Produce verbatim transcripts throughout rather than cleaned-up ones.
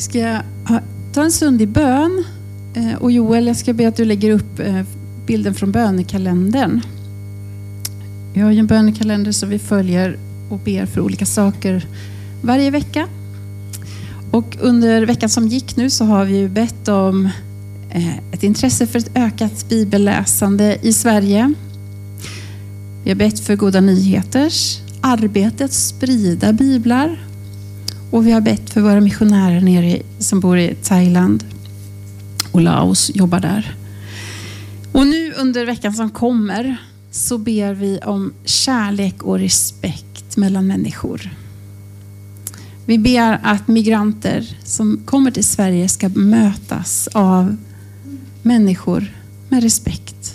Ska jag ta en stund i bön. Och Joel, jag ska be att du lägger upp bilden från bönekalendern. Vi har ju en bönekalender som vi följer och ber för olika saker varje vecka. Och under veckan som gick nu så har vi ju bett om ett intresse för ett ökat bibelläsande i Sverige. Vi har bett för Goda Nyheters arbete att sprida biblar. Och vi har bett för våra missionärer nere som bor i Thailand och Laos, jobbar där. Och nu under veckan som kommer så ber vi om kärlek och respekt mellan människor. Vi ber att migranter som kommer till Sverige ska mötas av människor med respekt.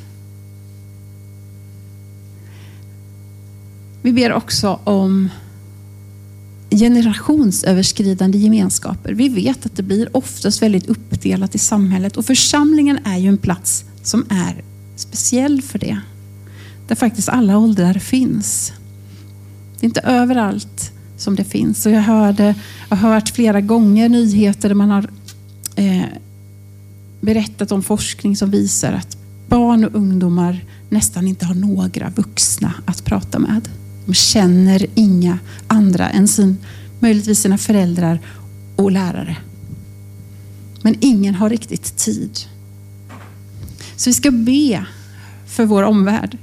Vi ber också om generationsöverskridande gemenskaper. Vi vet att det blir oftast väldigt uppdelat i samhället och församlingen är ju en plats som är speciell för det. Där faktiskt alla åldrar finns. Det är inte överallt som det finns. Och jag, hörde, jag har hört flera gånger nyheter där man har eh, berättat om forskning som visar att barn och ungdomar nästan inte har några vuxna att prata med. De känner inga andra än sin, möjligtvis sina föräldrar och lärare. Men ingen har riktigt tid. Så vi ska be för vår omvärld.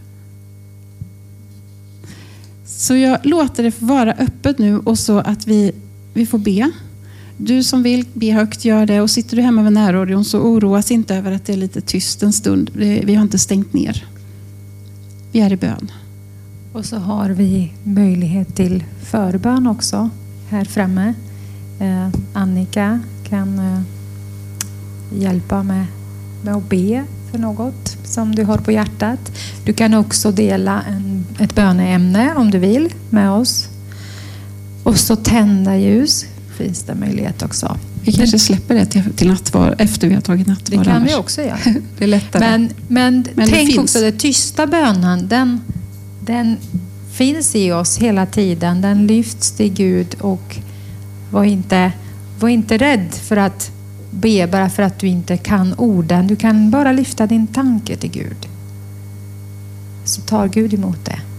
Så jag låter det vara öppet nu och så att vi, vi får be. Du som vill be högt, gör det. Och sitter du hemma vid närradion så oroas inte över att det är lite tyst en stund. Vi har inte stängt ner. Vi är i bön. Och så har vi möjlighet till förbön också här framme. Eh, Annika kan eh, hjälpa med, med att be för något som du har på hjärtat. Du kan också dela en, ett böneämne om du vill med oss. Och så tända ljus finns det möjlighet också. Vi kanske släpper det till, till nattvard efter vi har tagit nattvard. Det kan annars. vi också göra. Det är lättare. Men, men, men tänk också det tysta bönen, den, den finns i oss hela tiden. Den lyfts till Gud och var inte, var inte rädd för att be bara för att du inte kan orden. Du kan bara lyfta din tanke till Gud. Så tar Gud emot det.